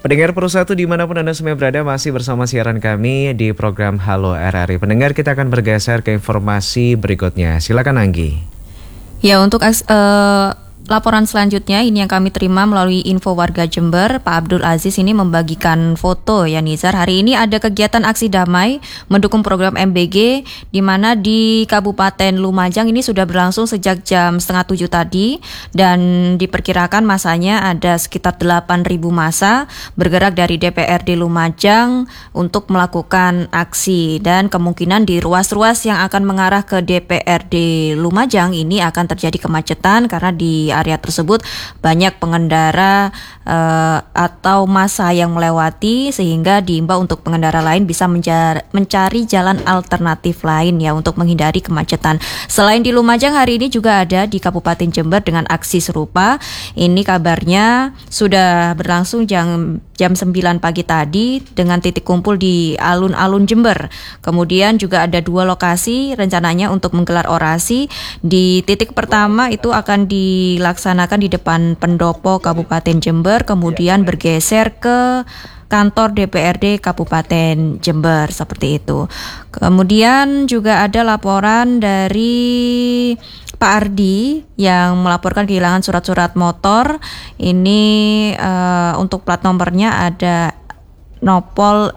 Pendengar Persatu dimanapun Anda semua berada, masih bersama siaran kami di program Halo RRI. Pendengar, kita akan bergeser ke informasi berikutnya. Silakan Anggi. Ya, untuk laporan selanjutnya ini yang kami terima melalui info warga Jember. Pak Abdul Aziz ini membagikan foto ya Nizar. Hari ini ada kegiatan aksi damai mendukung program MBG di mana di Kabupaten Lumajang ini sudah berlangsung sejak jam 6:30 tadi dan diperkirakan masanya ada sekitar 8.000 massa bergerak dari DPRD Lumajang untuk melakukan aksi, dan kemungkinan di ruas-ruas yang akan mengarah ke DPRD Lumajang ini akan terjadi kemacetan karena di area tersebut banyak pengendara atau massa yang melewati, sehingga diimbau untuk pengendara lain bisa mencari jalan alternatif lain ya untuk menghindari kemacetan. Selain di Lumajang, hari ini juga ada di Kabupaten Jember dengan aksi serupa. Ini kabarnya sudah berlangsung jam 9 pagi tadi dengan titik kumpul di alun-alun Jember. Kemudian juga ada 2 lokasi rencananya untuk menggelar orasi. Di titik pertama itu akan dilaksanakan di depan pendopo Kabupaten Jember, kemudian bergeser ke kantor DPRD Kabupaten Jember, seperti itu. Kemudian juga ada laporan dari Pak Ardi yang melaporkan kehilangan surat-surat motor. Ini untuk plat nomornya ada Nopol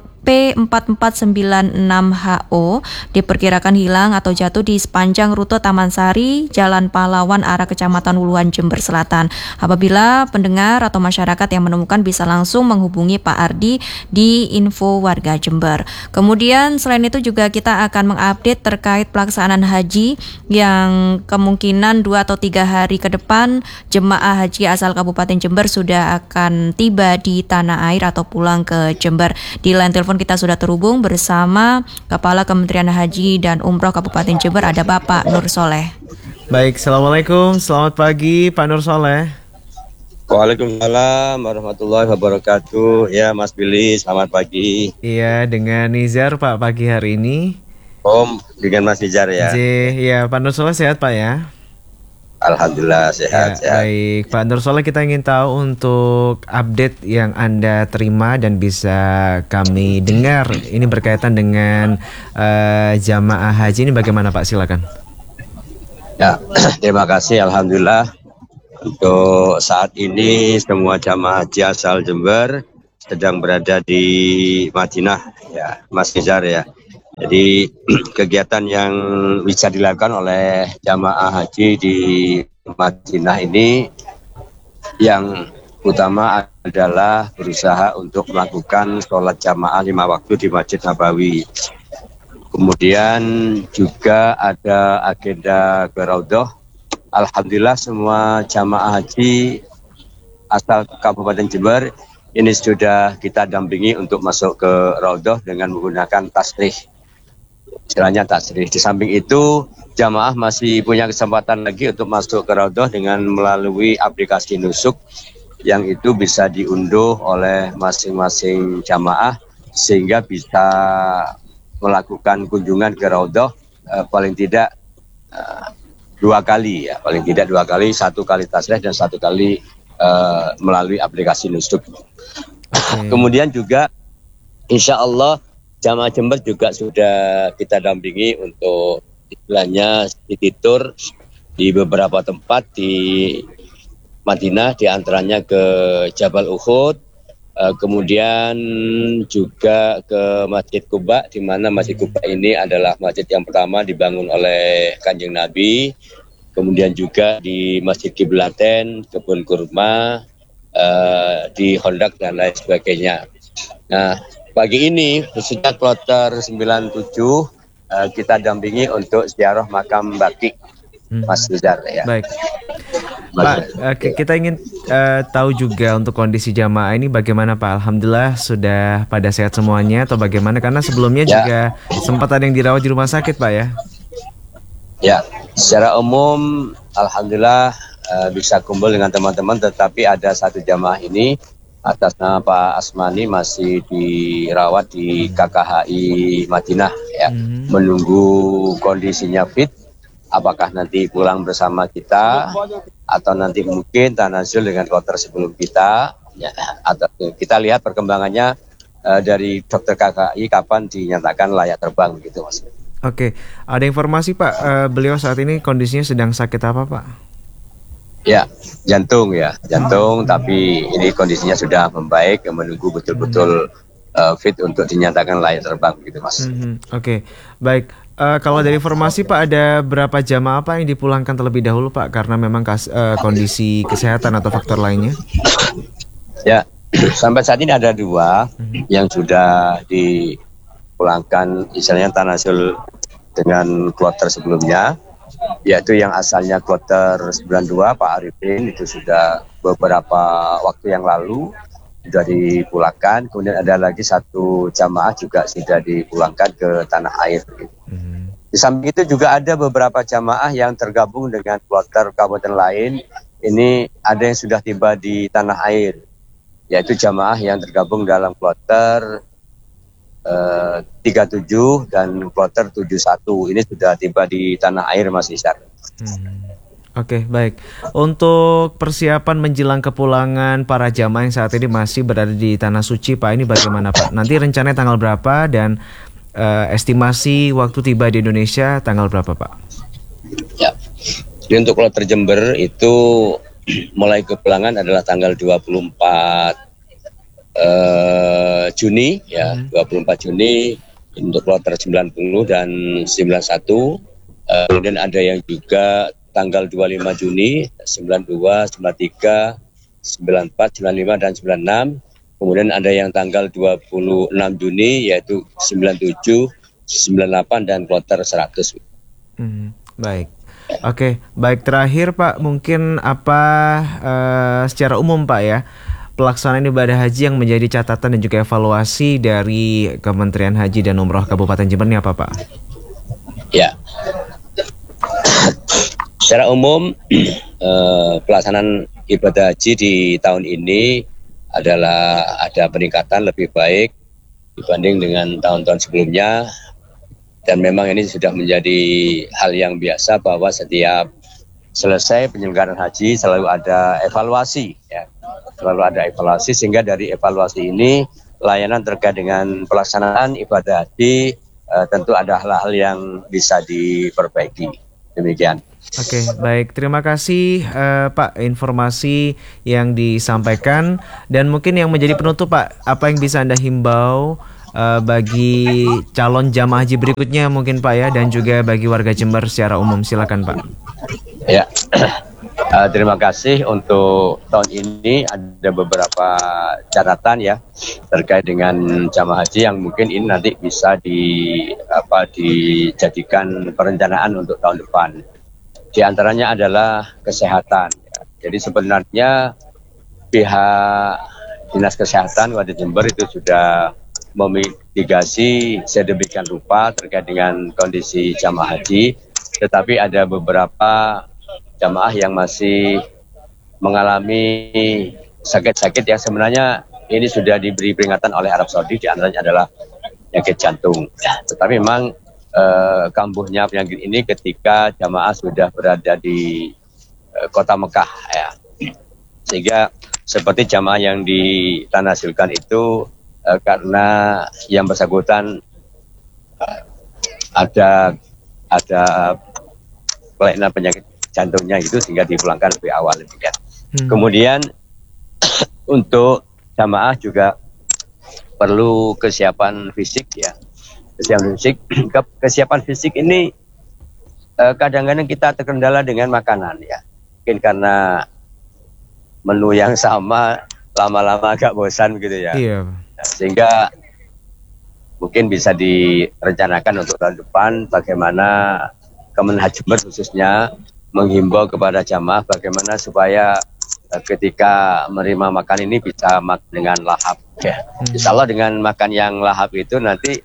P4496HO, diperkirakan hilang atau jatuh di sepanjang rute Taman Sari, Jalan Pahlawan arah Kecamatan Wuluhan, Jember Selatan. Apabila pendengar atau masyarakat yang menemukan bisa langsung menghubungi Pak Ardi di info warga Jember. Kemudian selain itu juga kita akan mengupdate terkait pelaksanaan haji yang kemungkinan 2 atau 3 hari ke depan jemaah haji asal Kabupaten Jember sudah akan tiba di tanah air atau pulang ke Jember. Di line telepon kita sudah terhubung bersama Kepala Kementerian Haji dan Umroh Kabupaten Jember, ada Bapak Nur Soleh. Baik, Assalamualaikum, selamat pagi Pak Nur Soleh. Waalaikumsalam warahmatullahi wabarakatuh. Ya Mas Billy, selamat pagi. Iya, dengan Nizar Pak pagi hari ini. Dengan Mas Nizar ya. Iya, Pak Nur Soleh sehat Pak ya? Alhamdulillah sehat. Baik, Pak Nur Soleh, kita ingin tahu untuk update yang Anda terima dan bisa kami dengar. Ini berkaitan dengan jamaah haji ini bagaimana Pak? Silakan. Ya, terima kasih. Alhamdulillah untuk saat ini semua jamaah haji asal Jember sedang berada di Madinah ya, Mas Nizar ya. Jadi kegiatan yang bisa dilakukan oleh jamaah haji di Madinah ini yang utama adalah berusaha untuk melakukan sholat jamaah 5 waktu di Masjid Nabawi. Kemudian juga ada agenda ke Raudhah. Alhamdulillah semua jamaah haji asal Kabupaten Jember ini sudah kita dampingi untuk masuk ke Raudhah dengan menggunakan tasrih. Istilahnya tasrih. Di samping itu jamaah masih punya kesempatan lagi untuk masuk ke Raudhah dengan melalui aplikasi Nusuk yang itu bisa diunduh oleh masing-masing jamaah sehingga bisa melakukan kunjungan ke Raudhah paling tidak 2 kali ya, paling tidak 2 kali, 1 kali tasrih dan 1 kali melalui aplikasi Nusuk. Kemudian juga insya Allah jamaah Jember juga sudah kita dampingi untuk istilahnya city tour di beberapa tempat di Madinah, di antaranya ke Jabal Uhud, kemudian juga ke Masjid Quba, di mana Masjid Quba ini adalah masjid yang pertama dibangun oleh Kanjeng Nabi, kemudian juga di Masjid Kiblaten, Kebun Kurma, di Hondak dan lain sebagainya. Nah, pagi ini khususnya kloter 97 kita dampingi untuk ziarah makam Baqi, Mas Nizar ya. Baik. Pak, kita ingin tahu juga untuk kondisi jamaah ini bagaimana Pak? Alhamdulillah sudah pada sehat semuanya atau bagaimana? Karena sebelumnya juga sempat ada yang dirawat di rumah sakit Pak ya? Ya, secara umum Alhamdulillah bisa kumpul dengan teman-teman, tetapi ada 1 jamaah ini atas nama Pak Asmani masih dirawat di KKHI Madinah ya, menunggu kondisinya fit, apakah nanti pulang bersama kita atau nanti mungkin tanazul dengan kloter sebelum kita. Ya, atau kita lihat perkembangannya dari dokter KKI kapan dinyatakan layak terbang gitu Mas. Oke, ada informasi Pak, beliau saat ini kondisinya sedang sakit apa Pak? Ya, jantung, tapi ini kondisinya sudah membaik, menunggu betul-betul fit untuk dinyatakan layak terbang gitu Mas. Oke, baik. Kalau dari informasi Pak, ada berapa jamaah Pak yang dipulangkan terlebih dahulu Pak karena memang kondisi kesehatan atau faktor lainnya? Ya, sampai saat ini ada 2 yang sudah dipulangkan, istilahnya tanasul dengan kloter sebelumnya, yaitu yang asalnya kloter 92 Pak Arifin itu sudah beberapa waktu yang lalu sudah dipulangkan. Kemudian ada lagi 1 jamaah juga sudah dipulangkan ke tanah air. Di samping itu juga ada beberapa jamaah yang tergabung dengan kloter kabupaten lain. Ini ada yang sudah tiba di tanah air, yaitu jamaah yang tergabung dalam kloter 37 dan kloter 71. Ini sudah tiba di tanah air Mas Isyar. Oke, baik. Untuk persiapan menjelang kepulangan para jamaah yang saat ini masih berada di Tanah Suci Pak, ini bagaimana Pak? Nanti rencananya tanggal berapa dan estimasi waktu tiba di Indonesia tanggal berapa Pak? Ya, jadi untuk kloter Jember itu mulai kepulangan adalah tanggal 24 Juni ya, 24 Juni untuk kloter 90 dan 91. Kemudian ada yang juga tanggal 25 Juni, 92, 93, 94, 95 dan 96. Kemudian ada yang tanggal 26 Juni yaitu 97, 98 dan kloter 100. Baik. Oke, baik, terakhir Pak, mungkin apa secara umum Pak ya, pelaksanaan ibadah haji yang menjadi catatan dan juga evaluasi dari Kementerian Haji dan Umroh Kabupaten Jember ini apa Pak? Ya, secara umum pelaksanaan ibadah haji di tahun ini adalah ada peningkatan lebih baik dibanding dengan tahun-tahun sebelumnya, dan memang ini sudah menjadi hal yang biasa bahwa setiap selesai penyelenggaraan haji selalu ada evaluasi ya. Selalu ada evaluasi, sehingga dari evaluasi ini layanan terkait dengan pelaksanaan ibadah haji tentu ada hal-hal yang bisa diperbaiki. Demikian. Oke, baik. Terima kasih Pak, informasi yang disampaikan, dan mungkin yang menjadi penutup Pak, apa yang bisa Anda himbau bagi calon jamaah haji berikutnya mungkin Pak ya, dan juga bagi warga Jember secara umum, silakan Pak. Ya. Terima kasih. Untuk tahun ini ada beberapa catatan ya terkait dengan jamaah haji yang mungkin ini nanti bisa dijadikan perencanaan untuk tahun depan. Di antaranya adalah kesehatan. Jadi sebenarnya pihak Dinas Kesehatan Kabupaten Jember itu sudah memitigasi sedemikian rupa terkait dengan kondisi jamaah haji, tetapi ada beberapa jamaah yang masih mengalami sakit-sakit yang sebenarnya ini sudah diberi peringatan oleh Arab Saudi, di antaranya adalah penyakit jantung. Tetapi memang kambuhnya penyakit ini ketika jamaah sudah berada di kota Mekah ya. Sehingga seperti jamaah yang ditanasilkan itu karena yang bersangkutan ada kelainan penyakit jantungnya itu, sehingga dipulangkan lebih awal. Kemudian untuk jamaah juga perlu kesiapan fisik ya. Kesiapan fisik ini kadang-kadang kita terkendala dengan makanan ya. Mungkin karena menu yang sama lama-lama agak bosan gitu ya. Iya. Sehingga mungkin bisa direncanakan untuk tahun depan bagaimana Kemenhaj Jember khususnya menghimbau kepada jamaah bagaimana supaya ketika menerima makan ini bisa makan dengan lahap ya. Insya Allah dengan makan yang lahap itu nanti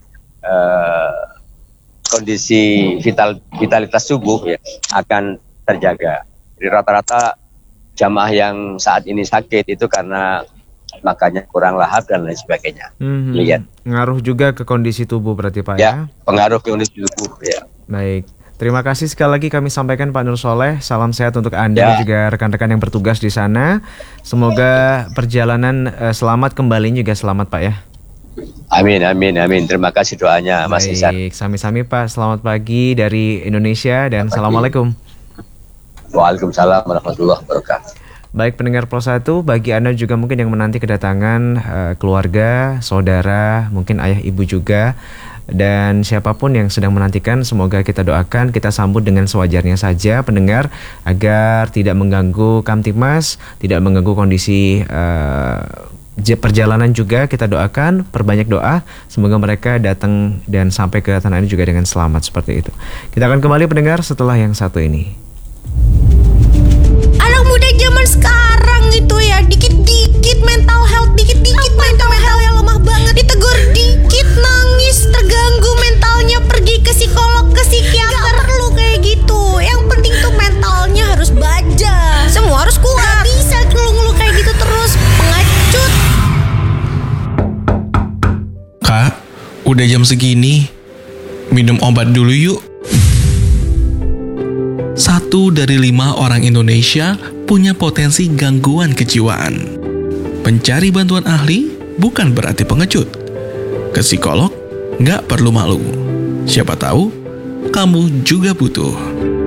kondisi vitalitas tubuh ya akan terjaga. Jadi rata-rata jamaah yang saat ini sakit itu karena makannya kurang lahap dan lain sebagainya. Ngaruh juga ke kondisi tubuh berarti Pak ya? Ya, pengaruh ke kondisi tubuh ya. Baik. Terima kasih sekali lagi kami sampaikan Pak Nur Soleh. Salam sehat untuk Anda dan juga rekan-rekan yang bertugas di sana. Semoga perjalanan selamat kembali juga selamat Pak ya. Amin. Terima kasih doanya Mas Ihsan. Baik, sami-sami Pak. Selamat pagi dari Indonesia dan Assalamualaikum. Waalaikumsalam warahmatullahi wabarakatuh. Baik pendengar Pro 1, bagi Anda juga mungkin yang menanti kedatangan keluarga, saudara, mungkin ayah ibu juga, dan siapapun yang sedang menantikan, semoga kita doakan, kita sambut dengan sewajarnya saja pendengar, agar tidak mengganggu Kamtibmas, tidak mengganggu kondisi perjalanan juga. Kita doakan, perbanyak doa, semoga mereka datang dan sampai ke tanah ini juga dengan selamat seperti itu. Kita akan kembali pendengar setelah yang satu ini. Anak muda zaman sekarang itu ya, dikit-dikit mental health, dikit-dikit mental health yang lemah banget, ditegur dikit nangis, terganggu mentalnya, pergi ke psikolog, ke psikiater. Gak perlu kayak gitu. Yang penting tuh mentalnya harus baja, semua harus kuat. Gak bisa ngeluh-ngeluh kayak gitu terus, pengacut. Kak, udah jam segini, minum obat dulu yuk. 1 dari 5 orang Indonesia punya potensi gangguan kejiwaan. Mencari bantuan ahli bukan berarti pengecut. Ke psikolog nggak perlu malu. Siapa tahu kamu juga butuh.